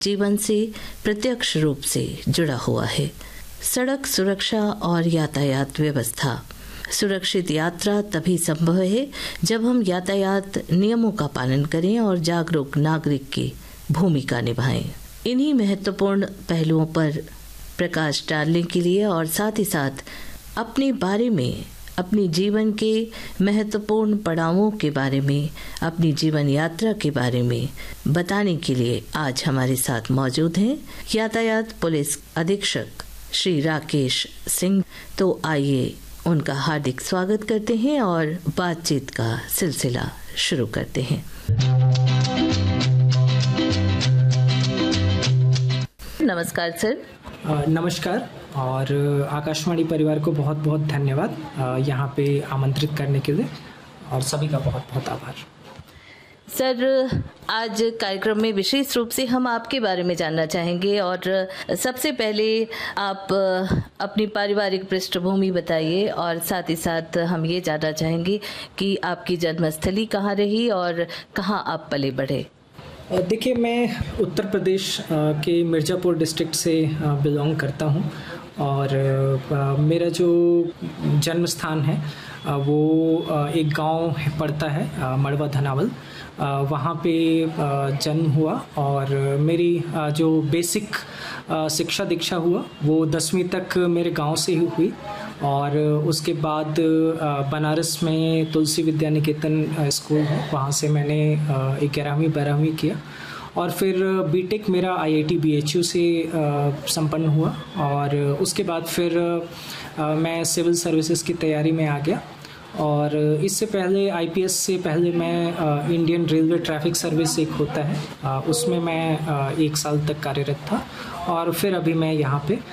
जीवन से प्रत्यक्ष रूप से जुड़ा हुआ है। सड़क सुरक्षा और यातायात व्यवस्था। सुरक्षित यात्रा तभी संभव है जब हम यातायात नियमों का पालन करें और जागरूक नागरिक की भूमिका निभाएं। इन्हीं महत्वपूर्ण पहलुओं पर प्रकाश डालने के लिए और साथ ही साथ अपने बारे में, अपनी जीवन के महत्वपूर्ण पड़ावों के बारे में, अपनी जीवन यात्रा के बारे में बताने के लिए आज हमारे साथ मौजूद हैं यातायात पुलिस अधीक्षक श्री राकेश सिंह। तो आइए उनका हार्दिक स्वागत करते हैं और बातचीत का सिलसिला शुरू करते हैं। नमस्कार सर। नमस्कार और आकाशवाणी परिवार को बहुत बहुत धन्यवाद यहाँ पे आमंत्रित करने के लिए और सभी का बहुत बहुत आभार। सर, आज कार्यक्रम में विशेष रूप से हम आपके बारे में जानना चाहेंगे और सबसे पहले आप अपनी पारिवारिक पृष्ठभूमि बताइए और साथ ही साथ हम ये जानना चाहेंगे कि आपकी जन्मस्थली कहाँ रही और कहाँ आप पले बढ़े। देखिए, मैं उत्तर प्रदेश के मिर्ज़ापुर डिस्ट्रिक्ट से बिलोंग करता हूँ और मेरा जो जन्म स्थान है वो एक गांव पड़ता है मड़वा धनावल। वहाँ पे जन्म हुआ और मेरी जो बेसिक शिक्षा दीक्षा हुआ वो 10वीं तक मेरे गांव से ही हुई और उसके बाद बनारस में तुलसी विद्या निकेतन स्कूल है, वहाँ से मैंने 11वीं 12वीं किया और फिर बीटेक मेरा IIT BHU से संपन्न हुआ और उसके बाद फिर मैं सिविल सर्विसेज की तैयारी में आ गया और इससे पहले IPS से पहले मैं इंडियन रेलवे ट्रैफिक सर्विस एक होता है उसमें मैं 1 साल तक कार्यरत था और फिर अभी मैं यहाँ पे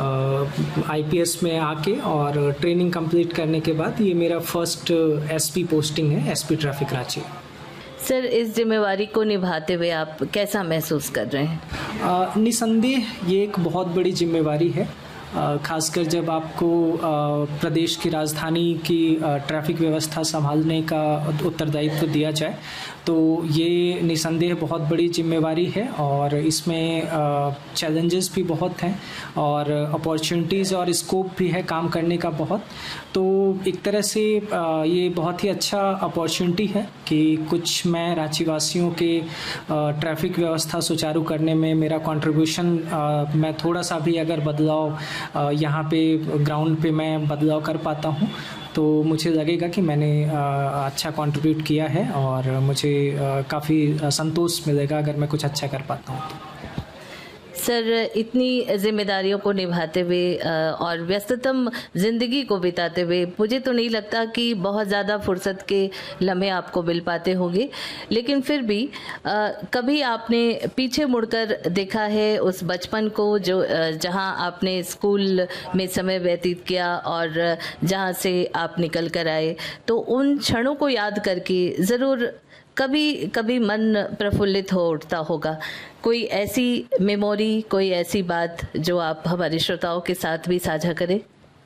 IPS में आके और ट्रेनिंग कंप्लीट करने के बाद ये मेरा फर्स्ट SP पोस्टिंग है, SP ट्रैफिक रांची। सर, इस जिम्मेवारी को निभाते हुए आप कैसा महसूस कर रहे हैं? निसंदेह ये एक बहुत बड़ी जिम्मेवारी है, खासकर जब आपको प्रदेश की राजधानी की ट्रैफिक व्यवस्था संभालने का उत्तरदायित्व दिया जाए तो ये निसंदेह बहुत बड़ी जिम्मेवारी है और इसमें चैलेंजेस भी बहुत हैं और अपॉर्चुनिटीज़ और स्कोप भी है काम करने का बहुत। तो एक तरह से ये बहुत ही अच्छा अपॉर्चुनिटी है कि कुछ मैं रांची वासियों के ट्रैफिक व्यवस्था सुचारू करने में मेरा कंट्रीब्यूशन मैं थोड़ा सा भी अगर बदलाव यहाँ पे ग्राउंड पे मैं बदलाव कर पाता हूँ तो मुझे लगेगा कि मैंने अच्छा कंट्रीब्यूट किया है और मुझे काफ़ी संतोष मिलेगा अगर मैं कुछ अच्छा कर पाता हूँ तो। सर, इतनी जिम्मेदारियों को निभाते हुए और व्यस्ततम जिंदगी को बिताते हुए मुझे तो नहीं लगता कि बहुत ज़्यादा फुर्सत के लम्हे आपको मिल पाते होंगे, लेकिन फिर भी कभी आपने पीछे मुड़कर देखा है उस बचपन को जो जहां आपने स्कूल में समय व्यतीत किया और जहां से आप निकल कर आए, तो उन क्षणों को याद करके ज़रूर कभी कभी मन प्रफुल्लित हो उठता होगा। कोई ऐसी मेमोरी, कोई ऐसी बात जो आप हमारे श्रोताओं के साथ भी साझा करें?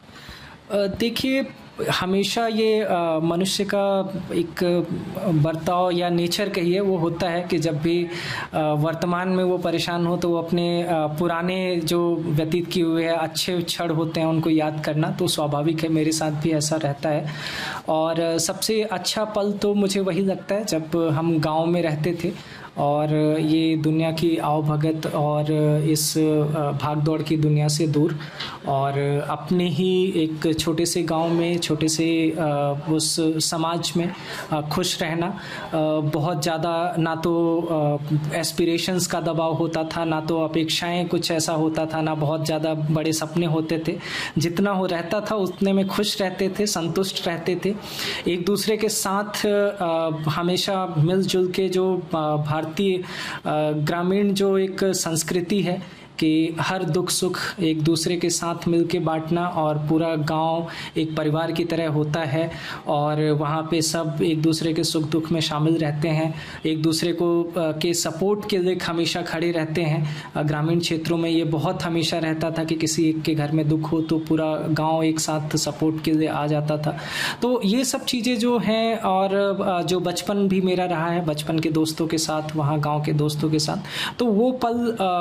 देखिए, हमेशा ये मनुष्य का एक बर्ताव या नेचर कहिए वो होता है कि जब भी वर्तमान में वो परेशान हो तो वो अपने पुराने जो व्यतीत किए हुए हैं अच्छे क्षण होते हैं उनको याद करना तो स्वाभाविक है, मेरे साथ भी ऐसा रहता है। और सबसे अच्छा पल तो मुझे वही लगता है जब हम गांव में रहते थे और ये दुनिया की आवभगत और इस भाग दौड़ की दुनिया से दूर और अपने ही एक छोटे से गांव में, छोटे से उस समाज में खुश रहना। बहुत ज़्यादा ना तो एस्पिरेशंस का दबाव होता था, ना तो अपेक्षाएं कुछ ऐसा होता था, ना बहुत ज़्यादा बड़े सपने होते थे। जितना हो रहता था उतने में खुश रहते थे, संतुष्ट रहते थे। एक दूसरे के साथ हमेशा मिलजुल के जो भारतीय ग्रामीण जो एक संस्कृति है कि हर दुख सुख एक दूसरे के साथ मिल के बांटना, और पूरा गांव एक परिवार की तरह होता है और वहाँ पे सब एक दूसरे के सुख दुख में शामिल रहते हैं, एक दूसरे को के सपोर्ट के लिए हमेशा खड़े रहते हैं। ग्रामीण क्षेत्रों में ये बहुत हमेशा रहता था कि किसी एक के घर में दुख हो तो पूरा गांव एक साथ सपोर्ट के लिए आ जाता था। तो ये सब चीज़ें जो हैं, और जो बचपन भी मेरा रहा है, बचपन के दोस्तों के साथ, वहाँ गांव के दोस्तों के साथ, तो वो पल